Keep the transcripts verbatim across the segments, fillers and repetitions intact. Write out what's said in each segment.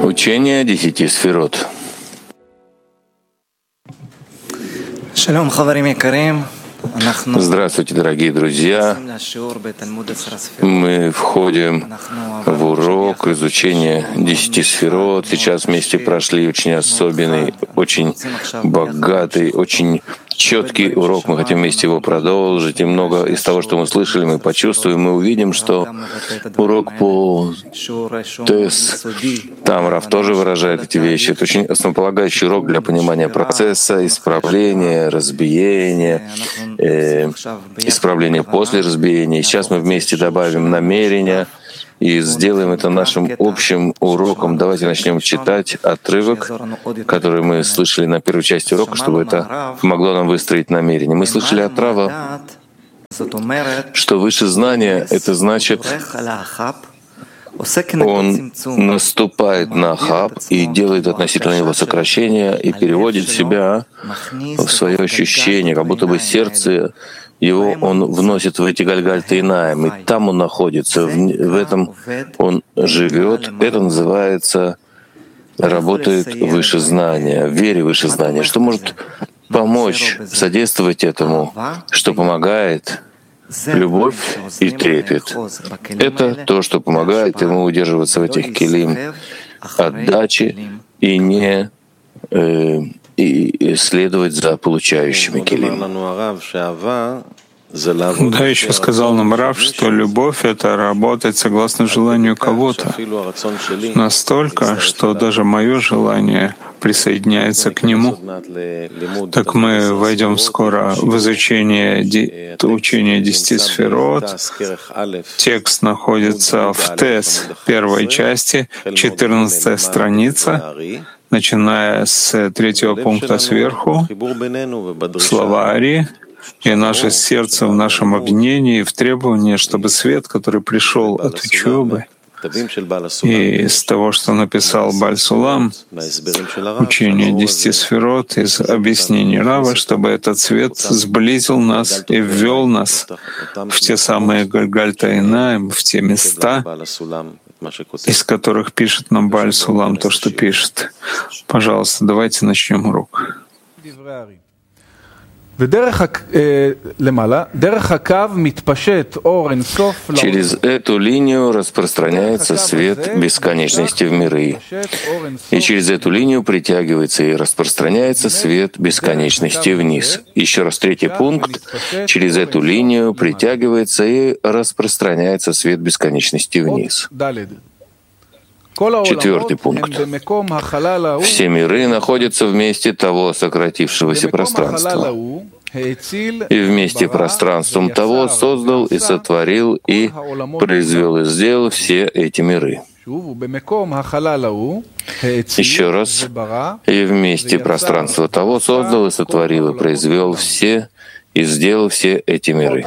Учение десяти сферот. Здравствуйте, дорогие друзья. Мы входим в урок изучения десяти сферот. Сейчас вместе прошли очень особенный, очень богатый, очень четкий урок. Мы хотим вместе его продолжить. И много из того, что мы слышали, мы почувствуем, мы увидим, что урок по ТЭС, там Рав тоже выражает эти вещи. Это очень основополагающий урок для понимания процесса, исправления, разбиения, э, исправления после разбиения. И сейчас мы вместе добавим намерения и сделаем это нашим общим уроком. Давайте начнем читать отрывок, который мы слышали на первой части урока, чтобы это помогло нам выстроить намерение. Мы слышали от Рава, что выше знания — это значит, он наступает на хаб и делает относительно него сокращение и переводит себя в свое ощущение, как будто бы сердце его он вносит в эти гальгальты инаем, и там он находится, в, в этом он живет. Это называется работает выше знания, в вере выше знания. Что может помочь, содействовать этому, что помогает? Любовь и трепет. Это то, что помогает ему удерживаться в этих келим отдачи и не э, и следовать за получающими келим. Да, еще сказал нам Рав, что любовь — это работать согласно желанию кого-то. Настолько, что даже мое желание присоединяется к нему. Так мы войдем скоро в изучение ди... учения десяти сферот. Текст находится в ТЭС первой части, четырнадцатая страница, начиная с третьего пункта сверху, слова Ари, и наше сердце в нашем объединении, в требовании, чтобы свет, который пришел от учебы, и из того, что написал Бааль Сулам, учение десяти сферот, из объяснений Рава, чтобы этот свет сблизил нас и ввел нас в те самые Гальгальта-Инаим, в те места, из которых пишет нам Бааль Сулам то, что пишет. Пожалуйста, давайте начнем урок. Через эту линию распространяется свет бесконечности в миры. И через эту линию притягивается и распространяется свет бесконечности вниз. Еще раз третий пункт. Через эту линию притягивается и распространяется свет бесконечности вниз. Четвертый пункт. Все миры находятся в месте того сократившегося пространства. И вместе пространством того создал и сотворил и произвел и сделал все эти миры. Еще раз. И вместе пространства того создал и сотворил и произвел все и сделал все эти миры.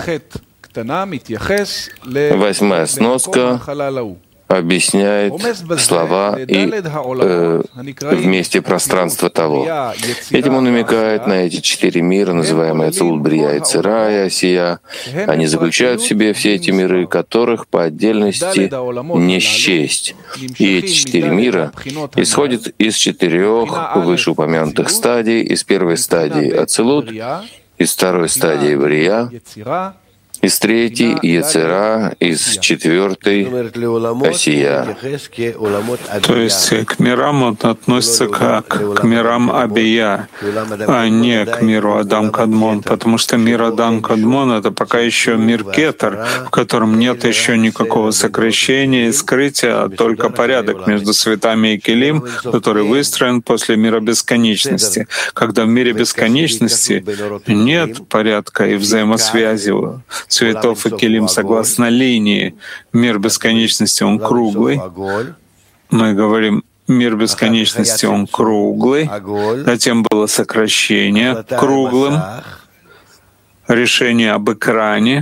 Восьмая сноска объясняет слова и э, вместе пространства того. Этим он намекает на эти четыре мира, называемые Ацилут, Брия, Йецера и Осия. Они заключают в себе все эти миры, которых по отдельности не счесть. И эти четыре мира исходят из четырех вышеупомянутых стадий: из первой стадии Ацилут, из второй стадии Брия, из третьей — Йецера, из четвертой — Осия. То есть к мирам он относится как к мирам Абия, а не к миру Адам Кадмон, потому что мир Адам Кадмон — это пока еще мир Кетер, в котором нет еще никакого сокращения и скрытия, а только порядок между светами и келим, который выстроен после мира бесконечности. Когда в мире бесконечности нет порядка и взаимосвязи цветов и келим согласно линии. Мир бесконечности, он круглый. Мы говорим, мир бесконечности, он круглый. Затем было сокращение круглым, решение об экране.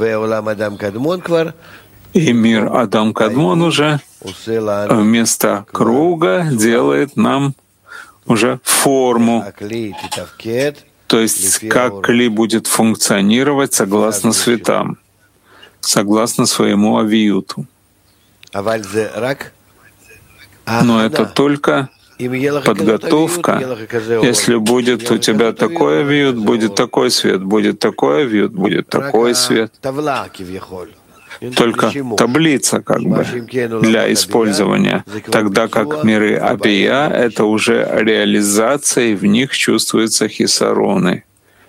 И мир Адам Кадмон уже вместо круга делает нам уже форму. То есть как кли будет функционировать согласно светам, согласно своему авиюту. Но это только подготовка. Если будет у тебя такой вьют, будет такой свет, будет такой вьют, будет такой свет. Только таблица как бы для использования, тогда как миры Абия — это уже реализация, и в них чувствуются хисароны.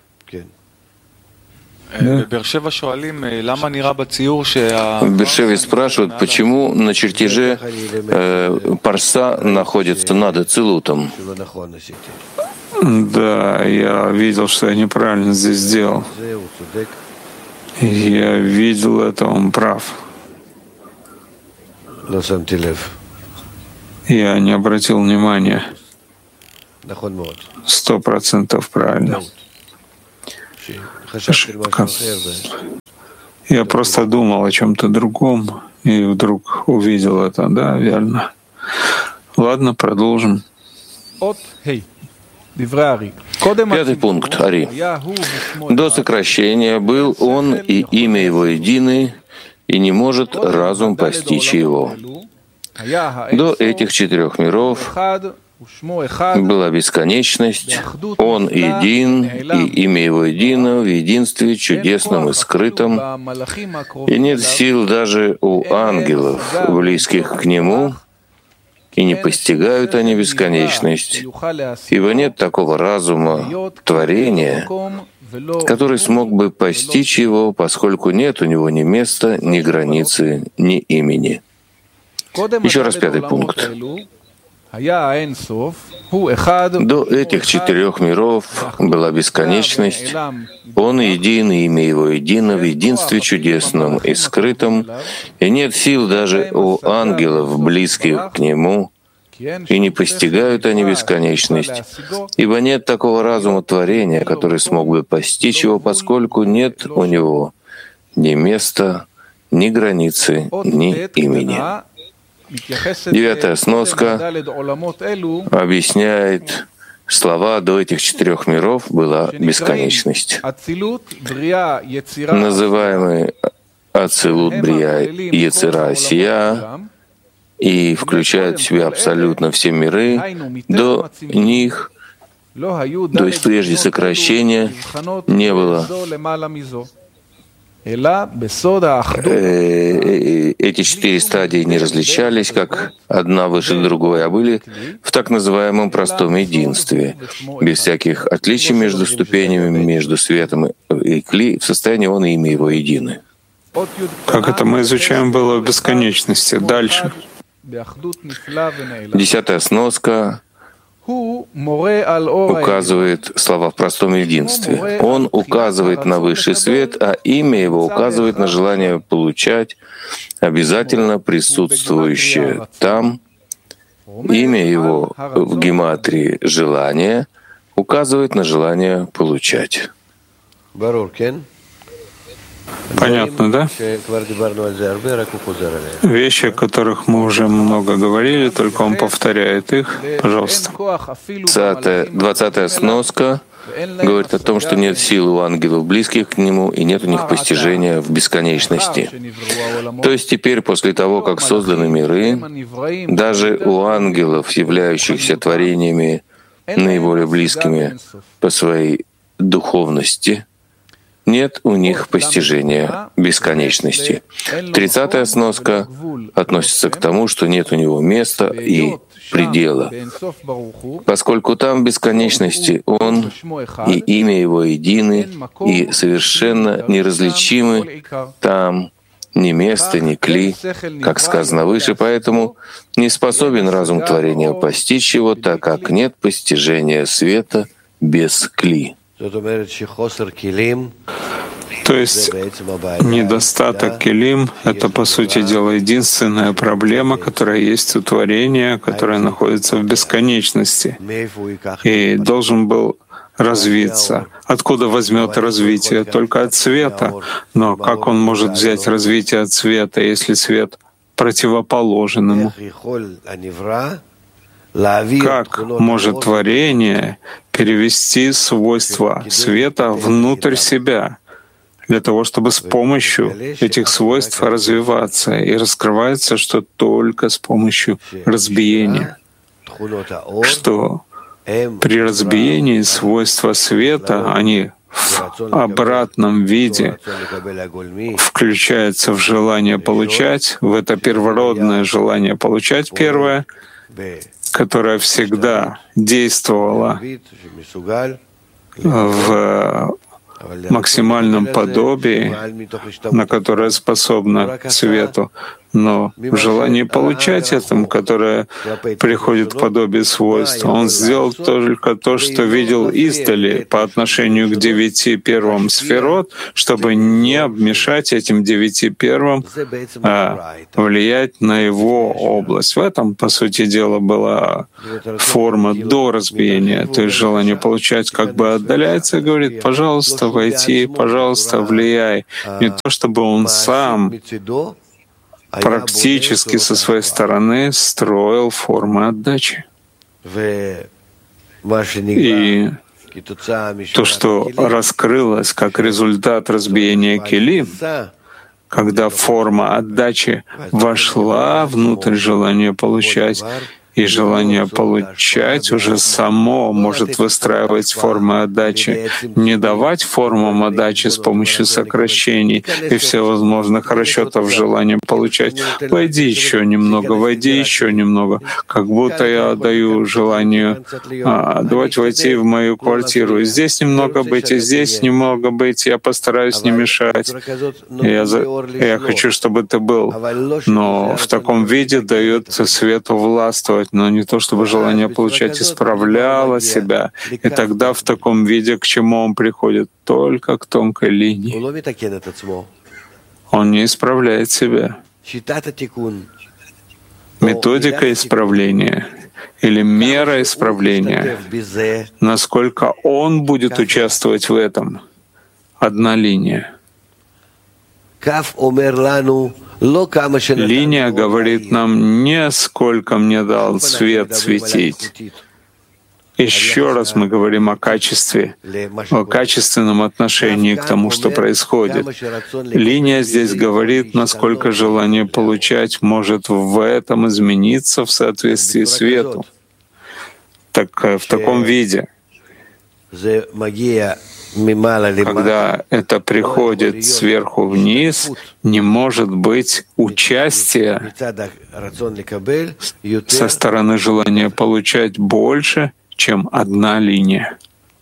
Да. В Бершеве спрашивают, почему на чертеже э, парса находится над Ацилутом. Да, я видел, что я неправильно здесь сделал. Я видел это, он прав. Я не обратил внимания. Сто процентов правильно. Ошибка. Я просто думал о чем-то другом и вдруг увидел это. Да, верно. Ладно, продолжим. Пятый пункт, Ари. До сокращения был он и имя его едины, и не может разум постичь его. До этих четырех миров была бесконечность, он един, и имя его едино в единстве чудесном и скрытом, и нет сил даже у ангелов, близких к нему, и не постигают они бесконечность, ибо нет такого разума творения, который смог бы постичь его, поскольку нет у него ни места, ни границы, ни имени. Еще раз пятый пункт. До этих четырех миров была бесконечность, он един, и имя его едино в единстве чудесном и скрытом, и нет сил даже у ангелов, близких к нему, и не постигают они бесконечность, ибо нет такого разума творения, который смог бы постичь его, поскольку нет у него ни места, ни границы, ни имени. Девятая сноска объясняет слова «до этих четырех миров была бесконечность». Называемый Ацилут, Брия, Йецера, Сия, и включает в себя абсолютно все миры, до них, то есть прежде сокращения, не было. Эти четыре стадии не различались, как одна выше другой, а были в так называемом простом единстве, без всяких отличий между ступенями, между светом и кли, в состоянии он и имя его едины. Как это мы изучаем было в бесконечности. Дальше. Десятая сноска указывает слова в простом единстве. Он указывает на высший свет, а имя его указывает на желание получать, обязательно присутствующее там. Имя его в гематрии «желание» указывает на желание получать. Понятно, да? Вещи, о которых мы уже много говорили, только он повторяет их. Пожалуйста. Двадцатая сноска говорит о том, что нет сил у ангелов, близких к нему, и нет у них постижения в бесконечности. То есть теперь, после того, как созданы миры, даже у ангелов, являющихся творениями наиболее близкими по своей духовности, нет у них постижения бесконечности. Тридцатая сноска относится к тому, что нет у него места и предела, поскольку там в бесконечности Он и имя Его едины и совершенно неразличимы, там ни место, ни кли, как сказано выше, поэтому не способен разум творения постичь его, так как нет постижения света без кли. То есть недостаток келим — это, по сути дела, единственная проблема, которая есть у творения, которая находится в бесконечности, и должен был развиться. Откуда возьмет развитие? Только от света. Но как он может взять развитие от света, если свет противоположен ему? Как может творение перевести свойства света внутрь себя? для того, чтобы с помощью этих свойств развиваться. И раскрывается, что только с помощью разбиения, что при разбиении свойства света, они в обратном виде включаются в желание получать, в это первородное желание получать первое, которое всегда действовало в максимальном подобии, на которое способно к свету, но в желании получать этому, которое приходит в подобие свойства. Он сделал только то, что видел издали по отношению к девяти первым сферот, чтобы не обмешать этим девяти первым, а влиять на его область. В этом, по сути дела, была форма до разбиения, то есть желание получать как бы отдаляется и говорит: пожалуйста, войти, пожалуйста, влияй. Не то, чтобы он сам практически со своей стороны строил формы отдачи. И то, что раскрылось как результат разбиения килим, когда форма отдачи вошла внутрь желания получать, и желание получать уже само может выстраивать формы отдачи, не давать формам отдачи с помощью сокращений и всевозможных расчетов желания получать. Войди еще немного, войди еще немного. Как будто я даю желанию а, давать войти в мою квартиру. И здесь немного быть, и здесь немного быть. Я постараюсь не мешать. Я, за... я хочу, чтобы ты был. Но в таком виде дает свету властвовать, но не то, чтобы желание получать исправляло себя. И тогда в таком виде к чему он приходит? Только к тонкой линии. Он не исправляет себя. Методика исправления или мера исправления, насколько он будет участвовать в этом, одна линия. Линия говорит нам не сколько мне дал свет светить. Еще раз мы говорим о качестве, о качественном отношении к тому, что происходит. Линия здесь говорит, насколько желание получать может в этом измениться в соответствии с свету. Так в таком виде. Когда это приходит сверху вниз, не может быть участия со стороны желания получать больше, чем одна линия.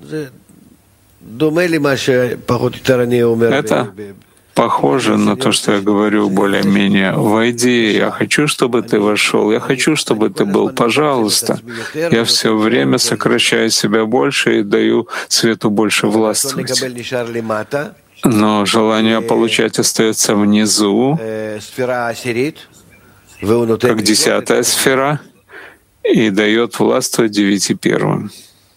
Это похоже на то, что я говорю более-менее. «Войди, я хочу, чтобы ты вошел, я хочу, чтобы ты был, пожалуйста». Я все время сокращаю себя больше и даю свету больше властвовать. Но желание получать остается внизу, как десятая сфера, и дает властвовать девяти первым.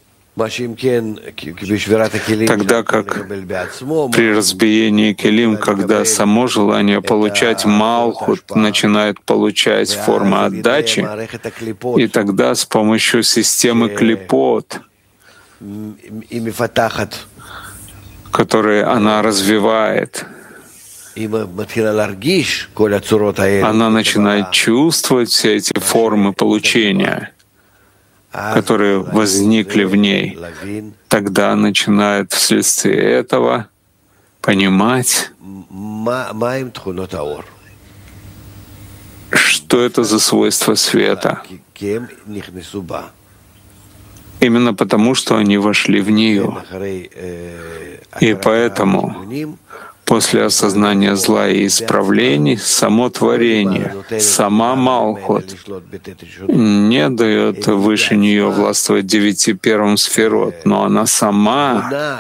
Тогда как при разбиении келим, когда само желание получать малхут начинает получать формы отдачи, и тогда с помощью системы клипот, которые она развивает, она начинает чувствовать все эти формы получения, которые возникли в ней, тогда начинает вследствие этого понимать, что это за свойства света. Именно потому, что они вошли в нее. И поэтому после осознания зла и исправлений само творение, сама Малхут не дает выше нее властвовать девяти первым сферот, но она сама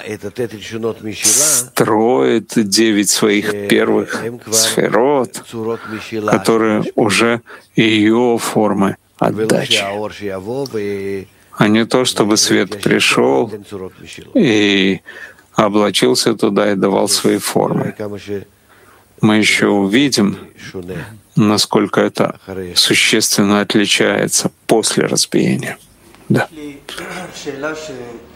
строит девять своих первых сферот, которые уже ее формы отдачи. А не то, чтобы свет пришел и облачился туда и давал свои формы. Мы еще увидим, насколько это существенно отличается после разбиения. Да.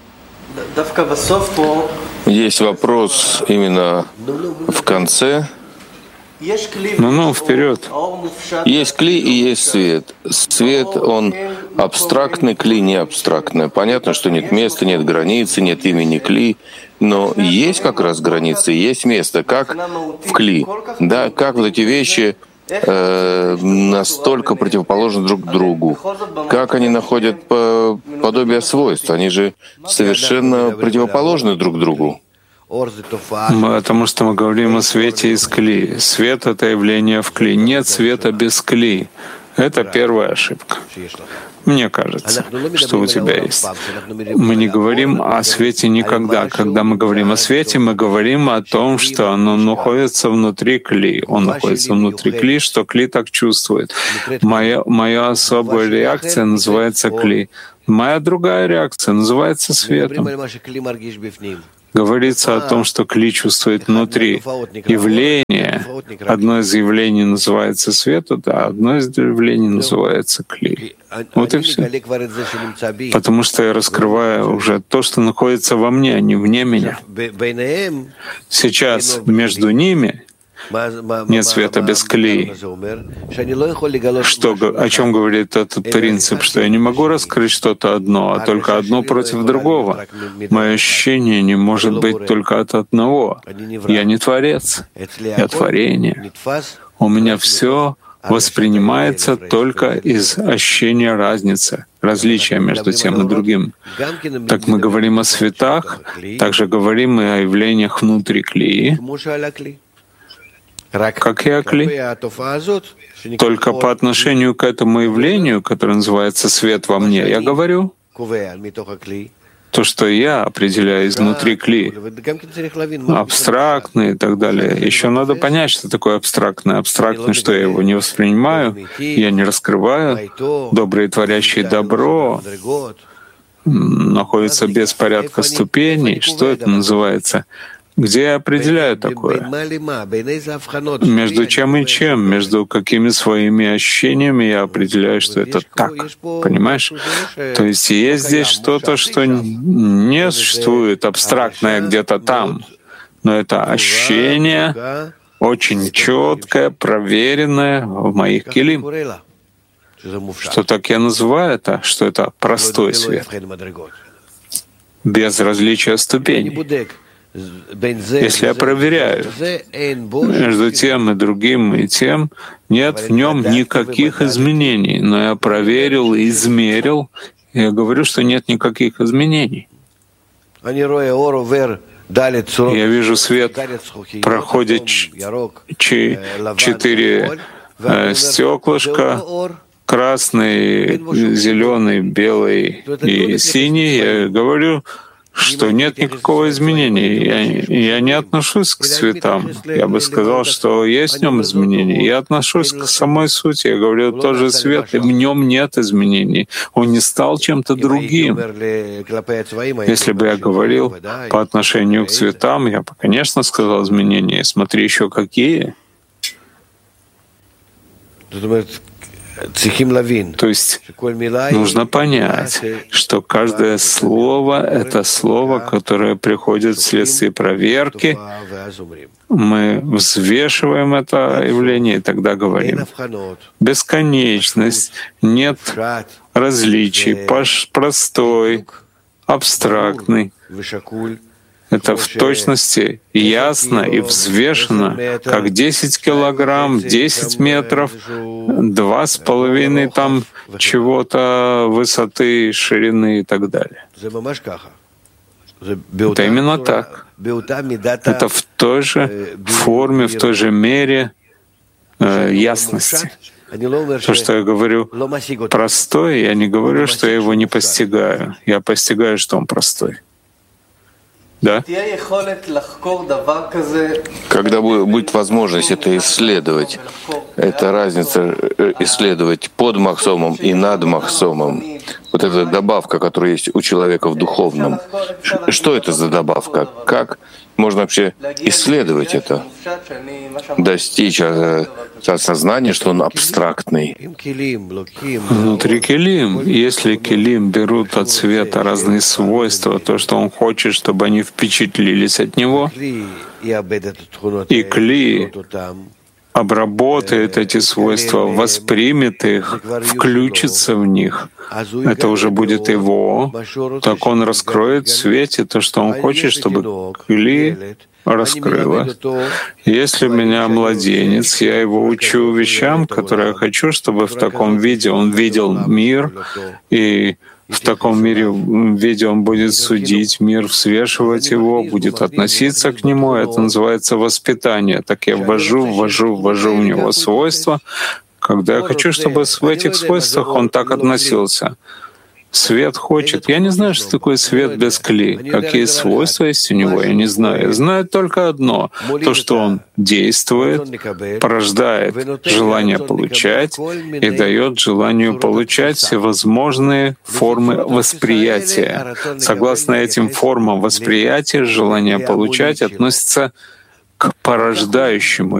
Есть вопрос именно в конце. Ну-ну, вперед. Есть кли и есть свет. Свет, он абстрактный, кли не абстрактный. Понятно, что нет места, нет границы, нет имени кли, но есть как раз границы, есть место, как в кли. Да, как вот эти вещи э, настолько противоположны друг другу. Как они находят по, подобие свойств? Они же совершенно противоположны друг другу. Потому что мы говорим о свете из кли. Свет — это явление в кли. Нет света без кли. Это первая ошибка. Мне кажется, что у тебя есть. Мы не говорим о свете никогда. Когда мы говорим о свете, мы говорим о том, что оно находится внутри кли. Он находится внутри кли, что кли так чувствует. Моя, моя особая реакция называется кли. Моя другая реакция называется светом. Говорится о том, что кли чувствует внутри. Явление, одно из явлений называется свету, да, одно из явлений называется кли. Вот и все. Потому что я раскрываю уже то, что находится во мне, а не вне меня. Сейчас между ними нет света без кли. Что, о чем говорит этот принцип? Что я не могу раскрыть что-то одно, а только одно против другого. Мое ощущение не может быть только от одного. Я не творец, я творение. У меня все воспринимается только из ощущения разницы, различия между тем и другим. Так мы говорим о светах, также говорим и о явлениях внутри кли, как и о кли. Только по отношению к этому явлению, которое называется «свет во мне», я говорю то, что я определяю изнутри кли, абстрактный и так далее. Еще надо понять, что такое абстрактный. Абстрактный, что я его не воспринимаю, я не раскрываю. Добрые, творящие добро находятся без порядка ступеней. Что это называется? Где я определяю такое? Между чем и чем? Между какими своими ощущениями я определяю, что это так? Понимаешь? То есть есть здесь что-то, что не существует, абстрактное где-то там, но это ощущение очень четкое, проверенное в моих килим. Что так я называю это? Что это простой свет, без различия ступеней. Если я проверяю, между тем и другим и тем нет в нем никаких изменений, но я проверил и измерил, и я говорю, что нет никаких изменений. Я вижу, свет проходит четыре стеклышка, красный, зеленый, белый и синий. Я говорю, что нет никакого изменения. Я, я не отношусь к цветам. Я бы сказал, что есть в нем изменения. Я отношусь к самой сути. Я говорю, тот же свет, и в нем нет изменений. Он не стал чем-то другим. Если бы я говорил по отношению к цветам, я бы, конечно, сказал изменения. Смотри еще какие. То есть нужно понять, что каждое слово — это слово, которое приходит вследствие проверки. Мы взвешиваем это явление и тогда говорим. Бесконечность, нет различий, простой, абстрактный. Это в точности ясно и взвешено, как десять килограмм, десять метров, два с половиной там чего-то высоты, ширины и так далее. Это именно так. Это в той же форме, в той же мере э, ясности. То, что я говорю простой, я не говорю, что я его не постигаю. Я постигаю, что он простой. Да? Когда будет возможность это исследовать, это разница исследовать под махсомом и над махсомом, вот эта добавка, которая есть у человека в духовном, что это за добавка? Как можно вообще исследовать это, достичь осознания, что он абстрактный. Внутри келим, если келим берут от света разные свойства, то, что он хочет, чтобы они впечатлились от него, и кли обработает эти свойства, воспримет их, включится в них, это уже будет его, так он раскроет в свете то, что он хочет, чтобы кли раскрылось. Если у меня младенец, я его учу вещам, которые я хочу, чтобы в таком виде он видел мир, и в таком мире виде он будет судить мир, взвешивать его, будет относиться к нему. Это называется воспитание. Так я ввожу, ввожу, ввожу в него свойства, когда я хочу, чтобы в этих свойствах он так относился. Свет хочет. Я не знаю, что такое свет без кли. Какие свойства есть у него, я не знаю. Я знаю только одно. То, что он действует, порождает желание получать и дает желанию получать всевозможные формы восприятия. Согласно этим формам восприятия, желание получать относится к порождающему